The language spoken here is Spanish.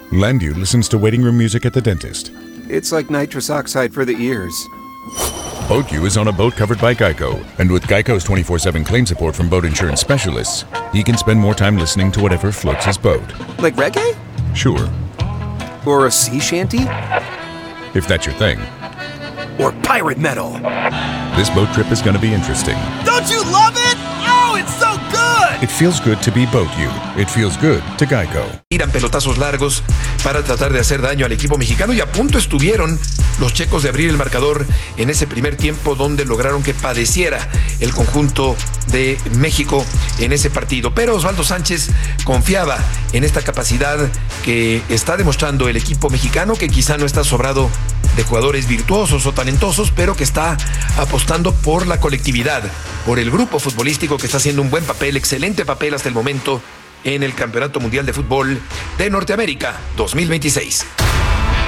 Landu listens to waiting room music at the dentist. It's like nitrous oxide for the ears. BoatU is on a boat covered by Geico, and with Geico's 24/7 claim support from boat insurance specialists, he can spend more time listening to whatever floats his boat. Like reggae? Sure, Or a sea shanty? if that's your thing. Or pirate metal? This boat trip is going to be interesting. Don't you love it? Oh, it's so good! It feels good to be BoatU. It feels good to Geico. Tiran pelotazos largos para tratar de hacer daño al equipo mexicano y a punto estuvieron los checos de abrir el marcador en ese primer tiempo donde lograron que padeciera el conjunto de México en ese partido. Pero Osvaldo Sánchez confiaba en esta capacidad que está demostrando el equipo mexicano, que quizá no está sobrado de jugadores virtuosos o talentosos, pero que está apostando por la colectividad, por el grupo futbolístico que está haciendo un buen papel, excelente papel hasta el momento en el Campeonato Mundial de Fútbol de Norteamérica 2026.